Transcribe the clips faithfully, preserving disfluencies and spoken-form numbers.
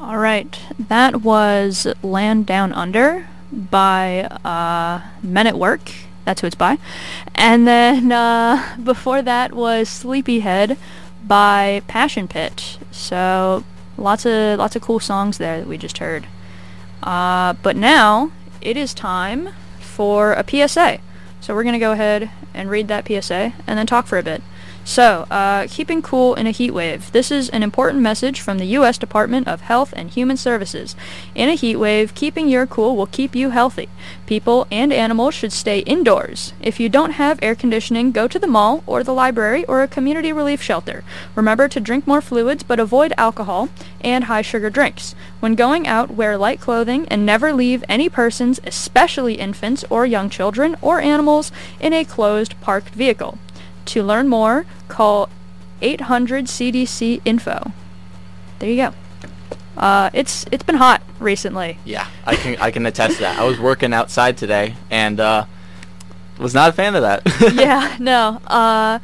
All right, that was Land Down Under by uh, Men at Work. That's who it's by. And then uh, before that was Sleepyhead by Passion Pit. So lots of lots of cool songs there that we just heard. Uh, but now it is time for a P S A. So we're going to go ahead and read that P S A and then talk for a bit. So, uh, keeping cool in a heat wave. This is an important message from the U S Department of Health and Human Services. In a heat wave, keeping your cool will keep you healthy. People and animals should stay indoors. If you don't have air conditioning, go to the mall or the library or a community relief shelter. Remember to drink more fluids but avoid alcohol and high-sugar drinks. When going out, wear light clothing and never leave any persons, especially infants or young children or animals, in a closed parked vehicle. To learn more, call eight hundred C D C info. There you go. Uh, it's it's been hot recently. Yeah, I can I can attest to that. I was working outside today and uh, was not a fan of that. Yeah, no. Uh,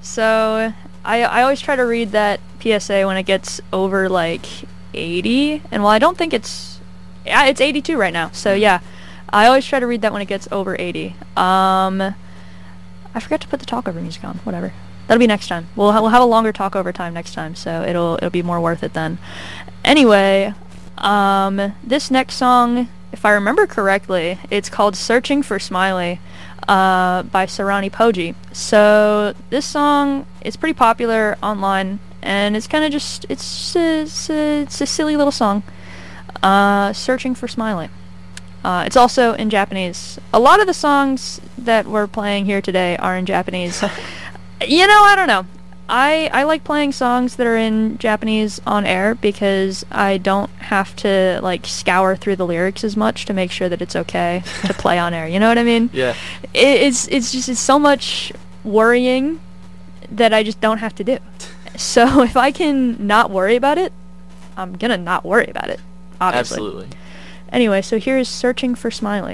so I I always try to read that P S A when it gets over like eighty, and while I don't think it's yeah it's eighty-two right now. So yeah, I always try to read that when it gets over eighty. Um. I forgot to put the talkover music on. Whatever. That'll be next time. We'll ha- we'll have a longer talkover time next time, so it'll it'll be more worth it then. Anyway, um, this next song, if I remember correctly, it's called "Searching for Smiley," uh, by Sarani Poji. So this song is pretty popular online, and it's kind of just it's just a, it's, a, it's a silly little song. Uh, "Searching for Smiley." Uh, it's also in Japanese. A lot of the songs that we're playing here today are in Japanese. You know, I don't know. I I like playing songs that are in Japanese on air because I don't have to like scour through the lyrics as much to make sure that it's okay to play on air. You know what I mean? Yeah. It, it's it's just it's so much worrying that I just don't have to do. So if I can not worry about it, I'm gonna not worry about it. Obviously. Absolutely. Anyway, so here's Searching for Smiley.